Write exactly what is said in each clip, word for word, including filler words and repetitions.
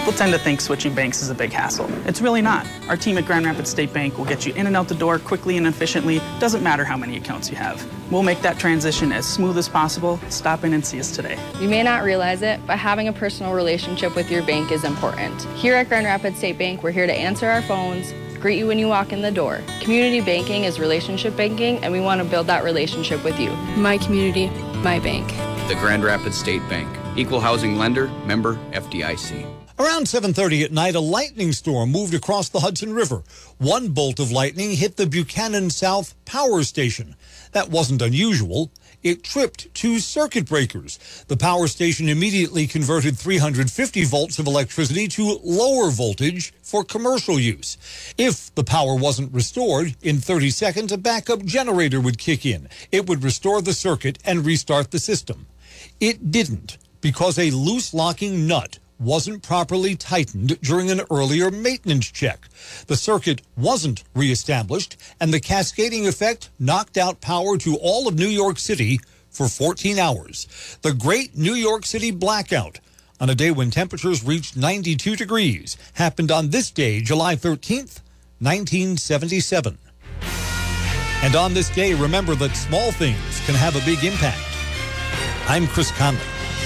People tend to think switching banks is a big hassle. It's really not. Our team at Grand Rapids State Bank will get you in and out the door quickly and efficiently. Doesn't matter how many accounts you have. We'll make that transition as smooth as possible. Stop in and see us today. You may not realize it, but having a personal relationship with your bank is important. Here at Grand Rapids State Bank, we're here to answer our phones, greet you when you walk in the door. Community banking is relationship banking, and we want to build that relationship with you. My community, my bank. The Grand Rapids State Bank. Equal housing lender, member F D I C. Around seven thirty at night, a lightning storm moved across the Hudson River. One bolt of lightning hit the Buchanan South Power Station. That wasn't unusual. It tripped two circuit breakers. The power station immediately converted three hundred fifty volts of electricity to lower voltage for commercial use. If the power wasn't restored, in thirty seconds, a backup generator would kick in. It would restore the circuit and restart the system. It didn't, because a loose locking nut wasn't properly tightened during an earlier maintenance check. The circuit wasn't reestablished, and the cascading effect knocked out power to all of New York City for fourteen hours. The Great New York City Blackout, on a day when temperatures reached ninety-two degrees, happened on this day, July thirteenth, nineteen seventy-seven. And on this day, remember that small things can have a big impact. I'm Chris Conley.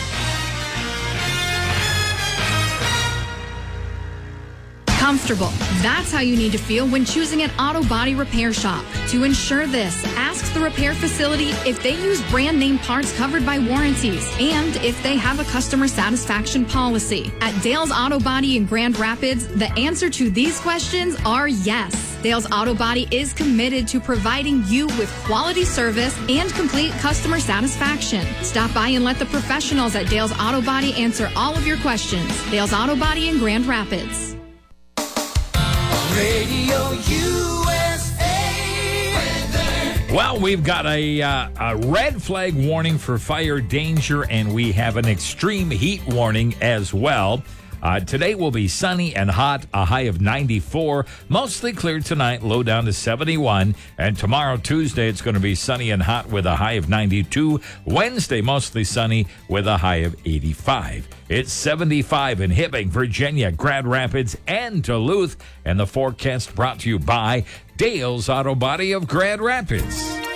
Comfortable. That's how you need to feel when choosing an auto body repair shop. To ensure this, ask the repair facility if they use brand name parts covered by warranties and if they have a customer satisfaction policy. At Dale's Auto Body in Grand Rapids, the answer to these questions are yes. Dale's Auto Body is committed to providing you with quality service and complete customer satisfaction. Stop by and let the professionals at Dale's Auto Body answer all of your questions. Dale's Auto Body in Grand Rapids. Radio U S A weather. Well, we've got a, uh, a red flag warning for fire danger, and we have an extreme heat warning as well. Uh, today will be sunny and hot, a high of ninety-four. Mostly clear tonight, low down to seventy-one. And tomorrow, Tuesday, it's going to be sunny and hot with a high of ninety-two. Wednesday, mostly sunny with a high of eighty-five. It's seventy-five in Hibbing, Virginia, Grand Rapids, and Duluth. And the forecast brought to you by Dale's Auto Body of Grand Rapids.